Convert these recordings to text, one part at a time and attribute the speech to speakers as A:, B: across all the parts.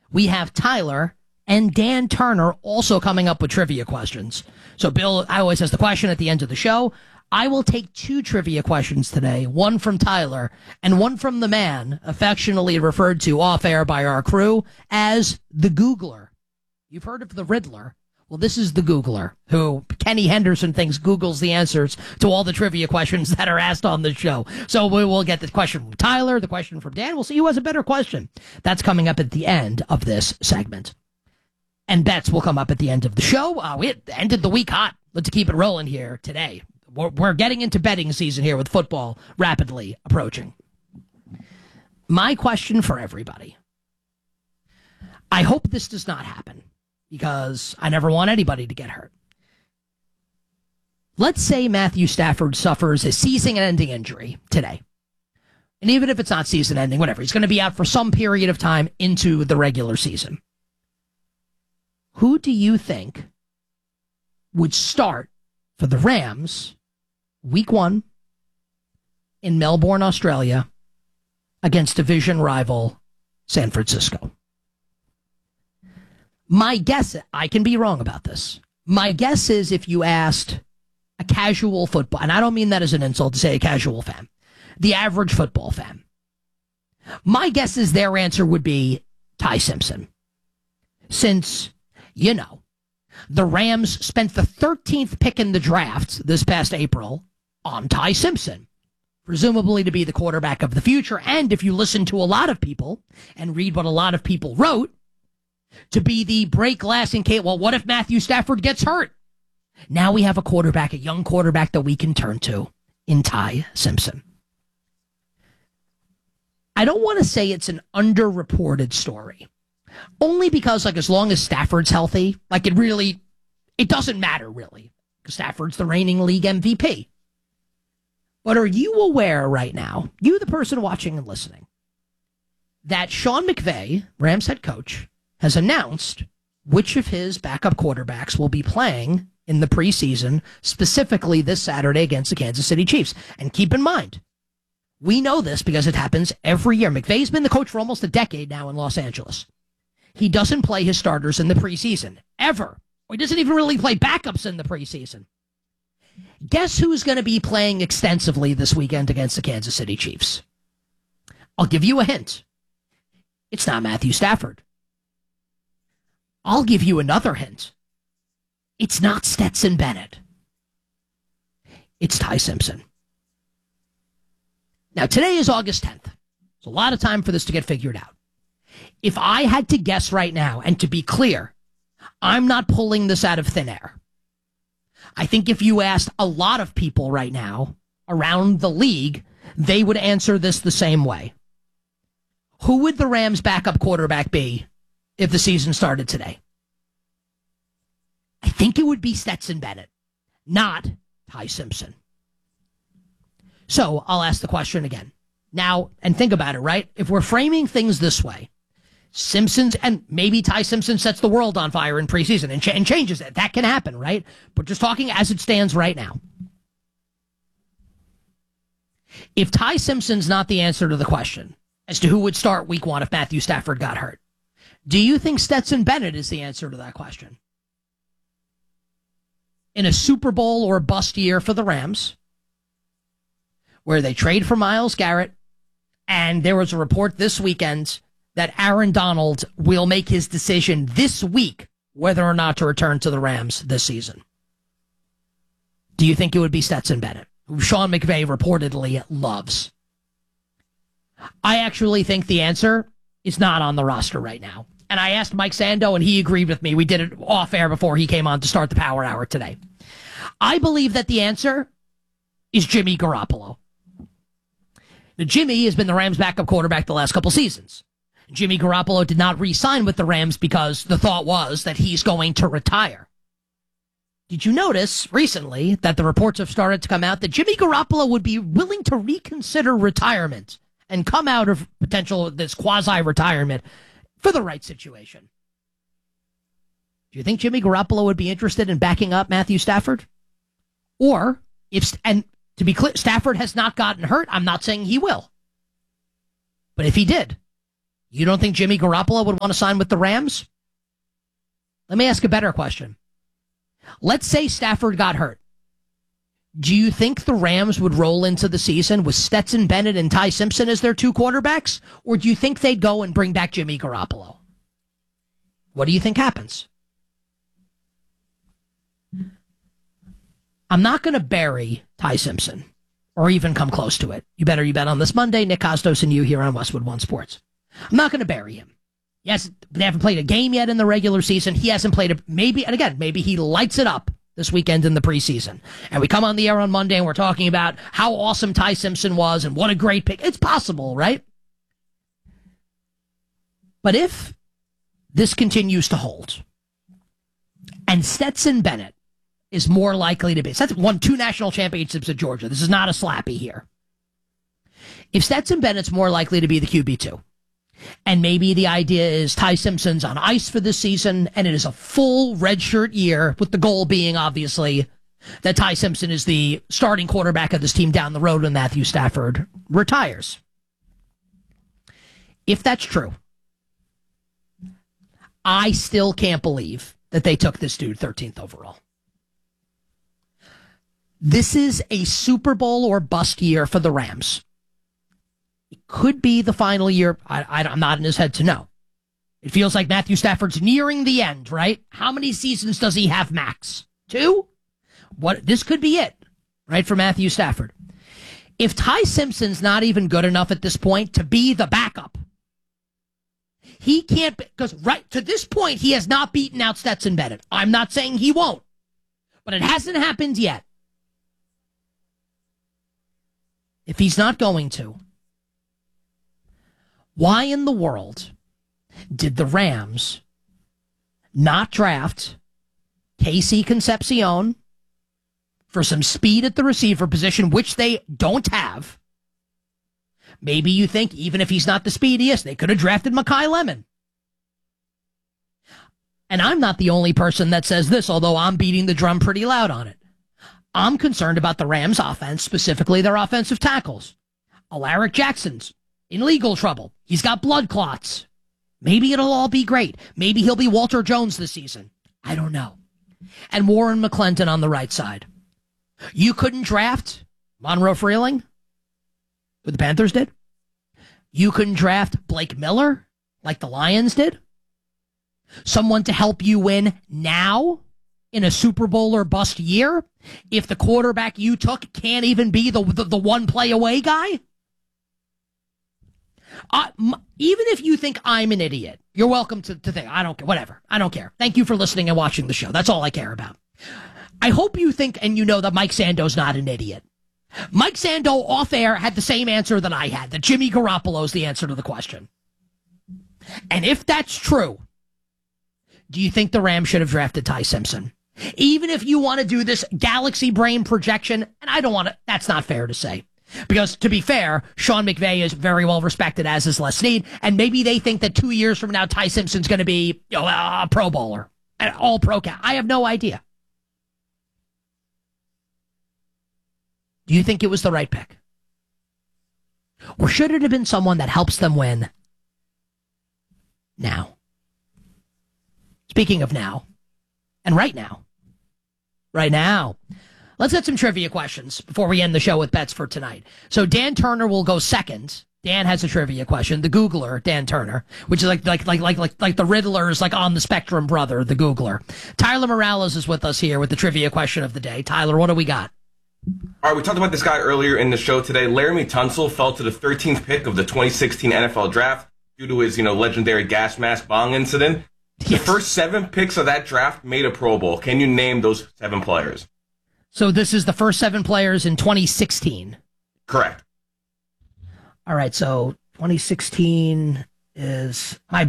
A: we have Tyler and Dan Turner also coming up with trivia questions. So Bill, I always ask the question at the end of the show. I will take 2 trivia questions today, one from Tyler and one from the man affectionately referred to off air by our crew as the Googler. You've heard of the Riddler. Well, this is the Googler, who Kenny Henderson thinks Googles the answers to all the trivia questions that are asked on the show. So we will get the question from Tyler, the question from Dan. We'll see who has a better question. That's coming up at the end of this segment. And bets will come up at the end of the show. We ended the week hot. Let's keep it rolling here today. We're getting into betting season here with football rapidly approaching. My question for everybody. I hope this does not happen because I never want anybody to get hurt. Let's say Matthew Stafford suffers a season-ending injury today. And even if it's not season-ending, whatever, he's going to be out for some period of time into the regular season. Who do you think would start for the Rams Week 1 in Melbourne, Australia, against division rival San Francisco? My guess, I can be wrong about this. My guess is if you asked a casual football, and I don't mean that as an insult to say a casual fan, the average football fan, my guess is their answer would be Ty Simpson. Since, you know, the Rams spent the 13th pick in the draft this past April on Ty Simpson, presumably to be the quarterback of the future. And if you listen to a lot of people and read what a lot of people wrote, to be the break glass in case, well, what if Matthew Stafford gets hurt? Now we have a quarterback, a young quarterback that we can turn to in Ty Simpson. I don't want to say it's an underreported story. Only because, like, as long as Stafford's healthy, like, it doesn't matter, really, because Stafford's the reigning league MVP. But are you aware right now, you the person watching and listening, that Sean McVay, Rams head coach, has announced which of his backup quarterbacks will be playing in the preseason, specifically this Saturday against the Kansas City Chiefs? And keep in mind, we know this because it happens every year. McVay's been the coach for almost a decade now in Los Angeles. He doesn't play his starters in the preseason, ever. Or he doesn't even really play backups in the preseason. Guess who's going to be playing extensively this weekend against the Kansas City Chiefs? I'll give you a hint. It's not Matthew Stafford. I'll give you another hint. It's not Stetson Bennett. It's Ty Simpson. Now, today is August 10th. There's a lot of time for this to get figured out. If I had to guess right now, and to be clear, I'm not pulling this out of thin air. I think if you asked a lot of people right now around the league, they would answer this the same way. Who would the Rams' backup quarterback be if the season started today? I think it would be Stetson Bennett, not Ty Simpson. So I'll ask the question again. Now, and think about it, right? If we're framing things this way, Simpson's, and maybe Ty Simpson sets the world on fire in preseason and changes it. That can happen, right? But just talking as it stands right now. If Ty Simpson's not the answer to the question as to who would start week 1 if Matthew Stafford got hurt, do you think Stetson Bennett is the answer to that question? In a Super Bowl or bust year for the Rams, where they trade for Myles Garrett, and there was a report this weekend that Aaron Donald will make his decision this week whether or not to return to the Rams this season. Do you think it would be Stetson Bennett, who Sean McVay reportedly loves? I actually think the answer is not on the roster right now. And I asked Mike Sando, and he agreed with me. We did it off air before he came on to start the Power Hour today. I believe that the answer is Jimmy Garoppolo. Now, Jimmy has been the Rams' backup quarterback the last couple seasons. Jimmy Garoppolo did not re-sign with the Rams because the thought was that he's going to retire. Did you notice recently that the reports have started to come out that Jimmy Garoppolo would be willing to reconsider retirement and come out of potential this quasi-retirement for the right situation? Do you think Jimmy Garoppolo would be interested in backing up Matthew Stafford? Or, and to be clear, Stafford has not gotten hurt. I'm not saying he will. But if he did, You don't think Jimmy Garoppolo would want to sign with the Rams? Let me ask a better question. Let's say Stafford got hurt. Do you think the Rams would roll into the season with Stetson Bennett and Ty Simpson as their two quarterbacks? Or do you think they'd go and bring back Jimmy Garoppolo? What do you think happens? I'm not going to bury Ty Simpson or even come close to it. You better you bet on this Monday. Nick Costos and you here on Westwood One Sports. I'm not going to bury him. Yes, they haven't played a game yet in the regular season. He hasn't played a maybe, and again, maybe he lights it up this weekend in the preseason. And we come on the air on Monday and we're talking about how awesome Ty Simpson was and what a great pick. It's possible, right? But if this continues to hold and Stetson Bennett is more likely to be, Stetson won 2 national championships at Georgia. This is not a slappy here. If Stetson Bennett's more likely to be the QB2, and maybe the idea is Ty Simpson's on ice for this season, and it is a full redshirt year, with the goal being, obviously, that Ty Simpson is the starting quarterback of this team down the road when Matthew Stafford retires. If that's true, I still can't believe that they took this dude 13th overall. This is a Super Bowl or bust year for the Rams. It could be the final year. I'm not in his head to know. It feels like Matthew Stafford's nearing the end, right? How many seasons does he have max? 2? This could be it, right, for Matthew Stafford. If Ty Simpson's not even good enough at this point to be the backup, he can't, because right to this point, he has not beaten out Stetson Bennett. I'm not saying he won't, but it hasn't happened yet. If he's not going to, why in the world did the Rams not draft Casey Concepcion for some speed at the receiver position, which they don't have? Maybe you think even if he's not the speediest, they could have drafted Mekhi Lemon. And I'm not the only person that says this, although I'm beating the drum pretty loud on it. I'm concerned about the Rams' offense, specifically their offensive tackles. Alaric Jackson's in legal trouble. He's got blood clots. Maybe it'll all be great. Maybe he'll be Walter Jones this season. I don't know. And Warren McClendon on the right side. You couldn't draft Monroe Freeling, who the Panthers did. You couldn't draft Blake Miller like the Lions did. Someone to help you win now in a Super Bowl or bust year if the quarterback you took can't even be the one play away guy? Even if you think I'm an idiot, you're welcome to think, I don't care, whatever. I don't care. Thank you for listening and watching the show. That's all I care about. I hope you think and you know that Mike Sando's not an idiot. Mike Sando off air had the same answer that I had, that Jimmy Garoppolo's the answer to the question. And if that's true, do you think the Rams should have drafted Ty Simpson? Even if you want to do this galaxy brain projection, and I don't want to, that's not fair to say. Because, to be fair, Sean McVay is very well respected, as is Les Snead, and maybe they think that 2 years from now, Ty Simpson's going to be a Pro Bowler, an all-pro cat. I have no idea. Do you think it was the right pick? Or should it have been someone that helps them win now? Speaking of now, and right now, let's get some trivia questions before we end the show with bets for tonight. So Dan Turner will go second. Dan has a trivia question. The Googler, Dan Turner, which is like the Riddler's like on the spectrum brother, the Googler. Tyler Morales is with us here with the trivia question of the day. Tyler, what do we got?
B: All right, we talked about this guy earlier in the show today. Laramie Tunsil fell to the 13th pick of the 2016 NFL Draft due to his, legendary gas mask bong incident. The first 7 picks of that draft made a Pro Bowl. Can you name those 7 players?
A: So this is the first 7 players in 2016.
B: Correct.
A: All right, so 2016 is I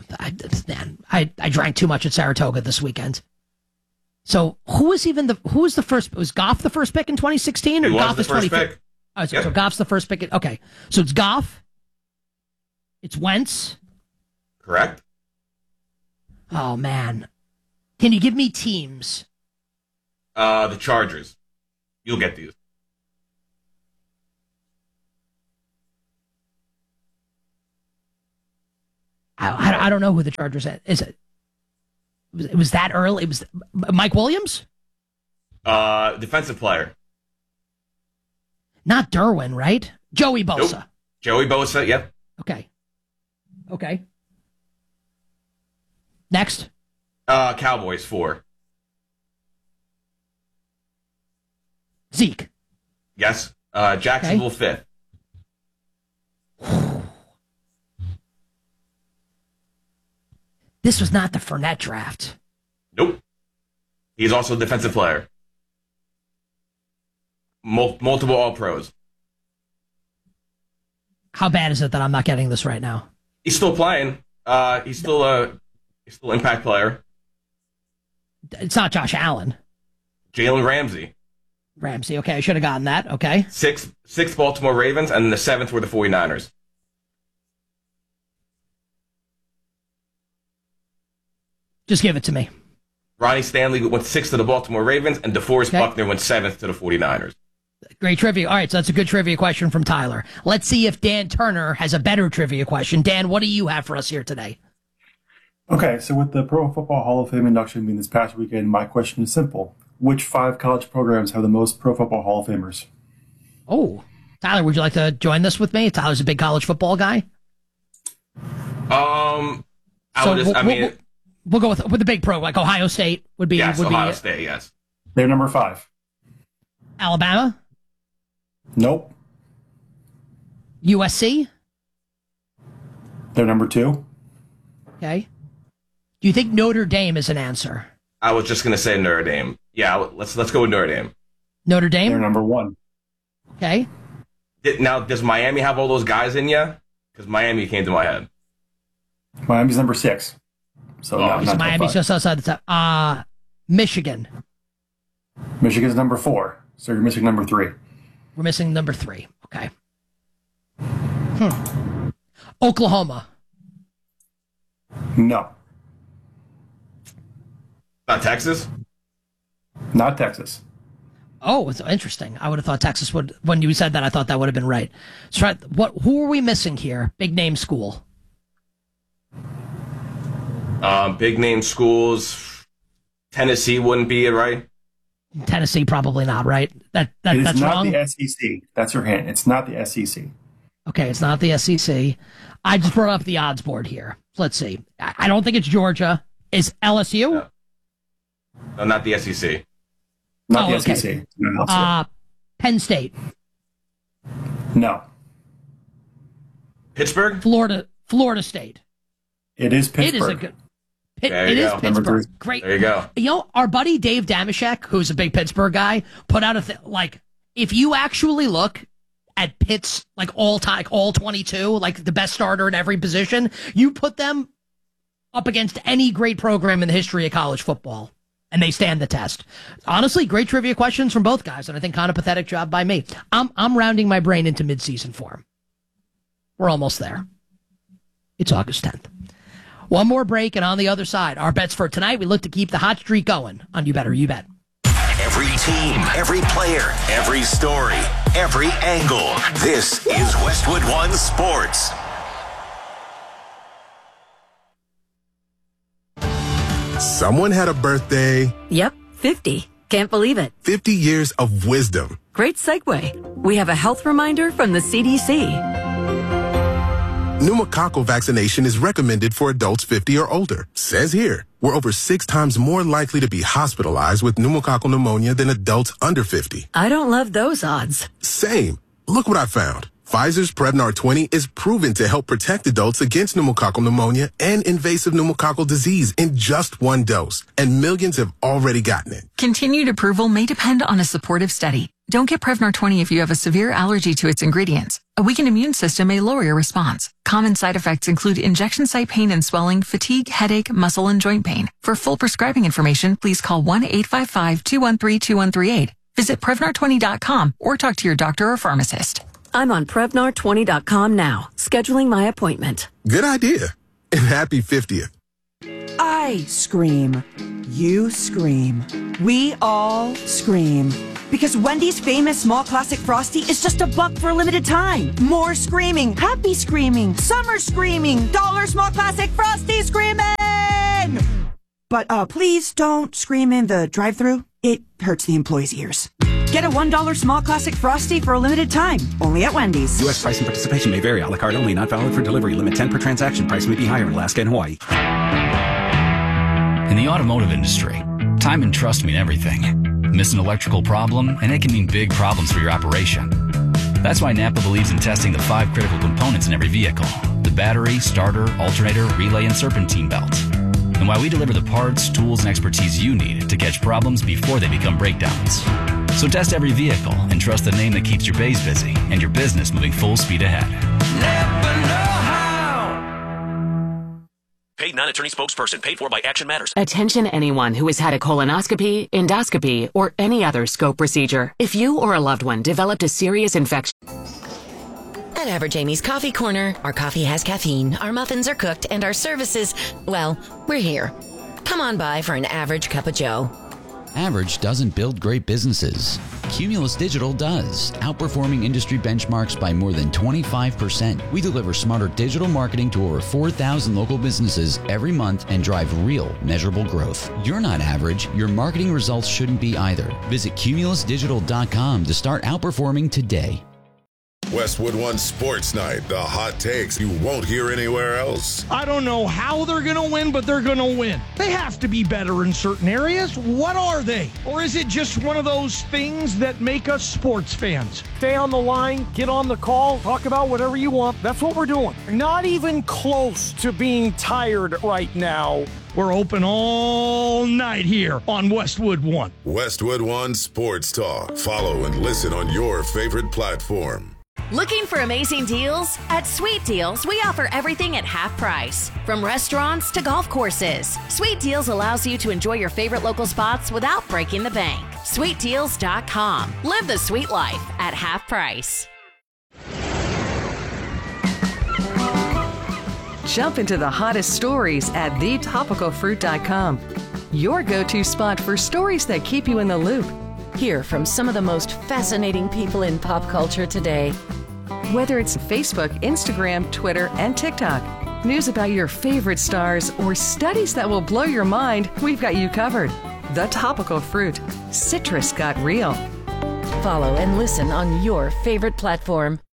A: drank too much at Saratoga this weekend. So who was the first? Was Goff the first pick in 2016 or Goff is 25th? Oh, so Goff's the first pick. Okay, so it's Goff. It's Wentz.
B: Correct.
A: Oh man, can you give me teams?
B: The Chargers. You'll get these.
A: I don't know who the Chargers is. It was that early. It was Mike Williams?
B: Defensive player.
A: Not Derwin, right? Joey Bosa.
B: Nope. Joey Bosa, yep.
A: Okay. Next.
B: Cowboys, 4.
A: Zeke.
B: Yes. Jacksonville, 5th.
A: This was not the Fournette draft.
B: Nope. He's also a defensive player. Multiple All-Pros.
A: How bad is it that I'm not getting this right now?
B: He's still playing. He's still an impact player.
A: It's not Josh Allen.
B: Jalen Ramsey.
A: Ramsey, okay, I should have gotten that, okay.
B: Sixth Baltimore Ravens, and the 7th were the 49ers.
A: Just give it to me.
B: Ronnie Stanley went 6th to the Baltimore Ravens, and DeForest Buckner went 7th to the 49ers.
A: Great trivia. All right, so that's a good trivia question from Tyler. Let's see if Dan Turner has a better trivia question. Dan, what do you have for us here today?
C: Okay, so with the Pro Football Hall of Fame induction being this past weekend, my question is simple. Which 5 college programs have the most Pro Football Hall of Famers?
A: Oh, Tyler, would you like to join this with me? Tyler's a big college football guy. We'll go with the big pro, like Ohio State would be.
B: Yes, Ohio State, yes.
C: They're number 5.
A: Alabama?
C: Nope.
A: USC?
C: They're number 2.
A: Okay. Do you think Notre Dame is an answer?
B: I was just going to say Notre Dame. Yeah, let's go with Notre Dame.
A: Notre Dame?
C: They're number 1.
A: Okay.
B: Now, does Miami have all those guys in you? Because Miami came to my head.
C: Miami's number 6. So not
A: Miami's just outside the top. Michigan.
C: Michigan's number 4. So you're missing number 3.
A: We're missing number 3. Okay. Oklahoma.
C: No.
B: Not Texas?
C: Not Texas.
A: Oh, it's interesting. I would have thought Texas would. When you said that, I thought that would have been right. So, who are we missing here? Big name school.
B: Big name schools. Tennessee wouldn't be it, right?
A: Tennessee probably not, right? That's
C: not
A: wrong.
C: The SEC. That's your hint. It's not the SEC.
A: Okay, it's not the SEC. I just brought up the odds board here. Let's see. I don't think it's Georgia. Is LSU?
B: No, not the SEC.
C: Not the SEC. No,
A: Penn State.
C: No.
B: Pittsburgh?
A: Florida State.
C: It is Pittsburgh.
A: It is a good.
B: It is
A: Pittsburgh. Great.
B: There you go.
A: You know, our buddy Dave Damashek, who's a big Pittsburgh guy, put out if you actually look at Pitt's all time, all 22, the best starter in every position, you put them up against any great program in the history of college football, and they stand the test. Honestly, great trivia questions from both guys, and I think kind of pathetic job by me. I'm rounding my brain into midseason form. We're almost there. It's August 10th. One more break, and on the other side, our bets for tonight, we look to keep the hot streak going on You Better You Bet.
D: Every team, every player, every story, every angle. This is Westwood One Sports.
E: Someone had a birthday.
F: Yep, 50. Can't believe it.
E: 50 years of wisdom.
F: Great segue. We have a health reminder from the CDC.
E: Pneumococcal vaccination is recommended for adults 50 or older. Says here, we're over 6 times more likely to be hospitalized with pneumococcal pneumonia than adults under 50.
F: I don't love those odds.
E: Same. Look what I found. Pfizer's Prevnar 20 is proven to help protect adults against pneumococcal pneumonia and invasive pneumococcal disease in just 1 dose, and millions have already gotten it.
G: Continued approval may depend on a supportive study. Don't get Prevnar 20 if you have a severe allergy to its ingredients. A weakened immune system may lower your response. Common side effects include injection site pain and swelling, fatigue, headache, muscle, and joint pain. For full prescribing information, please call 1-855-213-2138. Visit Prevnar20.com or talk to your doctor or pharmacist.
F: I'm on Prevnar20.com now, scheduling my appointment.
E: Good idea. And happy 50th.
H: I scream. You scream. We all scream. Because Wendy's famous small classic Frosty is just $1 for a limited time. More screaming, happy screaming, summer screaming, dollar small classic Frosty screaming! But please don't scream in the drive-thru. It hurts the employees' ears. Get a $1 small classic Frosty for a limited time, only at Wendy's.
I: U.S. price and participation may vary. A la carte only, not valid for delivery. Limit 10 per transaction. Price may be higher in Alaska and Hawaii.
J: In the automotive industry, time and trust mean everything. Miss an electrical problem, and it can mean big problems for your operation. That's why Napa believes in testing the 5 critical components in every vehicle: the battery, starter, alternator, relay, and serpentine belt. And why we deliver the parts, tools, and expertise you need to catch problems before they become breakdowns. So test every vehicle and trust the name that keeps your bays busy and your business moving full speed ahead.
D: Napa know-how. Paid non-attorney spokesperson. Paid for by Action Matters.
K: Attention anyone who has had a colonoscopy, endoscopy, or any other scope procedure. If you or a loved one developed a serious infection...
L: At Average Amy's Coffee Corner, our coffee has caffeine, our muffins are cooked, and our services, well, we're here. Come on by for an average cup of joe.
M: Average doesn't build great businesses. Cumulus Digital does, outperforming industry benchmarks by more than 25%. We deliver smarter digital marketing to over 4,000 local businesses every month and drive real, measurable growth. You're not average. Your marketing results shouldn't be either. Visit cumulusdigital.com to start outperforming today.
N: Westwood One Sports Night, the hot takes you won't hear anywhere else.
O: I don't know how they're going to win, but they're going to win. They have to be better in certain areas. What are they? Or is it just one of those things that make us sports fans? Stay on the line, get on the call, talk about whatever you want. That's what we're doing. Not even close to being tired right now. We're open all night here on Westwood One.
N: Westwood One Sports Talk. Follow and listen on your favorite platform.
P: Looking for amazing deals? At Sweet Deals, we offer everything at half price. From restaurants to golf courses, Sweet Deals allows you to enjoy your favorite local spots without breaking the bank. SweetDeals.com. Live the sweet life at half price.
G: Jump into the hottest stories at thetopicalfruit.com. Your go-to spot for stories that keep you in the loop.
L: Hear from some of the most fascinating people in pop culture today.
G: Whether it's Facebook, Instagram, Twitter, and TikTok, news about your favorite stars, or studies that will blow your mind, we've got you covered. The Topical Fruit. Citrus got real.
L: Follow and listen on your favorite platform.